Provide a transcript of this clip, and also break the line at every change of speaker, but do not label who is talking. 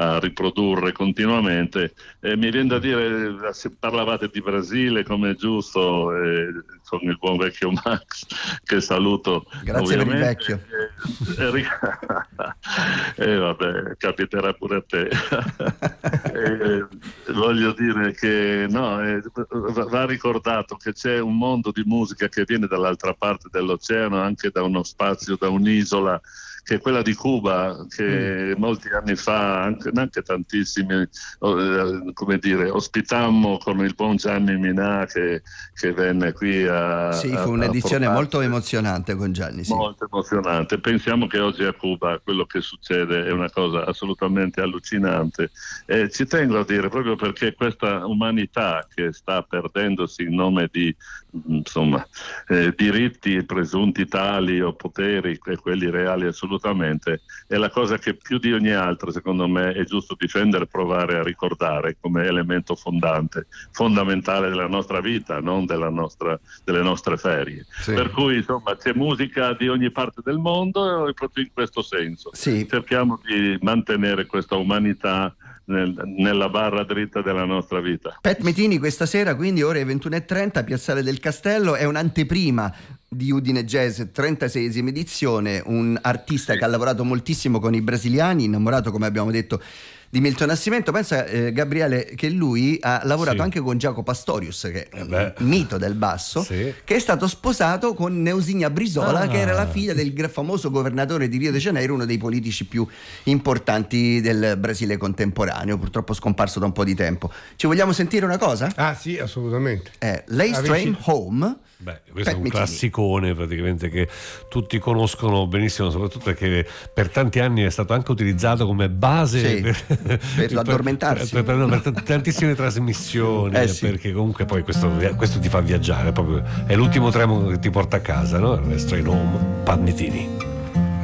a riprodurre continuamente. Mi viene da dire, se parlavate di Brasile, come è giusto, con il buon vecchio Max, che saluto.
Grazie per il vecchio.
Vabbè, capiterà pure a te. Voglio dire che va ricordato che c'è un mondo di musica che viene dall'altra parte dell'oceano, anche da uno spazio, da un'isola, che è quella di Cuba, che molti anni fa, anche tantissimi, come dire, ospitammo con il buon Gianni Minà che venne qui a...
Sì, fu un'edizione molto emozionante con Gianni. Sì.
Molto emozionante. Pensiamo che oggi a Cuba quello che succede è una cosa assolutamente allucinante. Ci tengo a dire, proprio perché questa umanità che sta perdendosi in nome di diritti presunti tali o poteri, e quelli reali assolutamente, è la cosa che più di ogni altra, secondo me, è giusto difendere e provare a ricordare come elemento fondamentale della nostra vita, non delle nostre ferie. Sì. Per cui insomma c'è musica di ogni parte del mondo e proprio in questo senso. Sì. Cerchiamo di mantenere questa umanità nella barra dritta della nostra vita.
Pat Metini questa sera, quindi ore 21:30, Piazzale del Castello, è un'anteprima di Udine Jazz, 36esima edizione, un artista che ha lavorato moltissimo con i brasiliani, innamorato, come abbiamo detto, di Milton Nascimento. Pensa Gabriele che lui ha lavorato anche con Jaco Pastorius, che è un mito del basso, che è stato sposato con Neusinha Brizola, che era la figlia del famoso governatore di Rio de Janeiro, uno dei politici più importanti del Brasile contemporaneo, purtroppo scomparso da un po' di tempo. Ci vogliamo sentire una cosa?
Ah sì, assolutamente.
Lace Train Home.
Questo è un classicone praticamente che tutti conoscono benissimo, soprattutto perché per tanti anni è stato anche utilizzato come base
per l'addormentarsi
per tantissime trasmissioni, perché comunque poi questo ti fa viaggiare, proprio è l'ultimo treno che ti porta a casa, no? Lace Train Home, Pat Metini.